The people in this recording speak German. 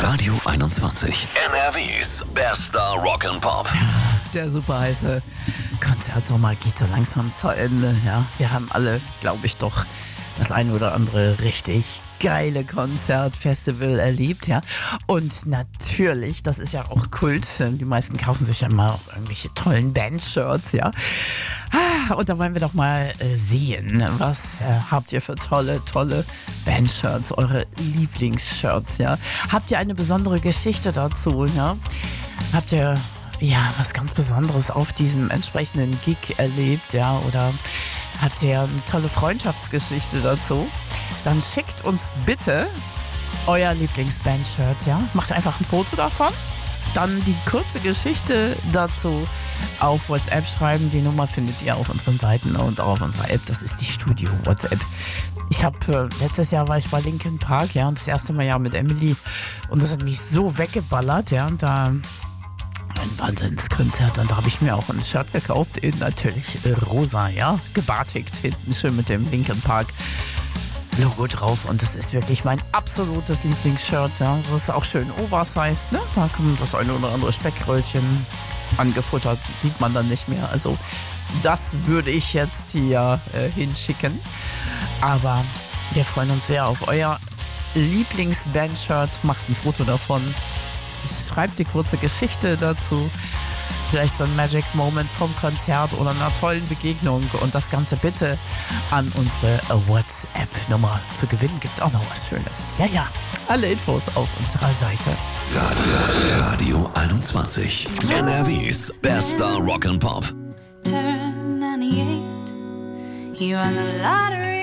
Radio 21. NRWs bester Rock'n'Pop. Der super heiße Konzertsommer geht so langsam zu Ende. Ja, wir haben alle, glaube ich, doch das eine oder andere richtig geile Konzertfestival erlebt, ja. Und natürlich, das ist ja auch Kult, die meisten kaufen sich ja mal auch irgendwelche tollen Bandshirts, ja. Und da wollen wir doch mal sehen, was habt ihr für tolle Bandshirts, eure Lieblingsshirts, ja. Habt ihr eine besondere Geschichte dazu, ja? Habt ihr was ganz Besonderes auf diesem entsprechenden Gig erlebt, ja, oder habt ihr eine tolle Freundschaftsgeschichte dazu? Dann schickt uns bitte euer Lieblingsband-Shirt, ja. Macht einfach ein Foto davon. Dann die kurze Geschichte dazu auf WhatsApp schreiben. Die Nummer findet ihr auf unseren Seiten und auch auf unserer App. Das ist die Studio-WhatsApp. Letztes Jahr war ich bei Linkin Park, ja, und das erste Mal ja mit Emily. Und das hat mich so weggeballert, ja, und da ein Wahnsinnskonzert, und da habe ich mir auch ein Shirt gekauft, in natürlich rosa, ja, gebartigt, hinten schön mit dem Linkin Park Logo drauf, und das ist wirklich mein absolutes Lieblingsshirt, ja. Das ist auch schön oversized, ne? Da kommt das eine oder andere Speckröllchen angefuttert, sieht man dann nicht mehr, also das würde ich jetzt hier hinschicken, aber wir freuen uns sehr auf euer Lieblingsband-Shirt, macht ein Foto davon. Schreibt die kurze Geschichte dazu, vielleicht so ein Magic Moment vom Konzert oder einer tollen Begegnung, und das Ganze bitte an unsere WhatsApp-Nummer. Zu gewinnen gibt es auch noch was Schönes. Ja, alle Infos auf unserer Seite. Radio 21. NRWs bester Rock'n'Pop. Turn 98. You won the lottery.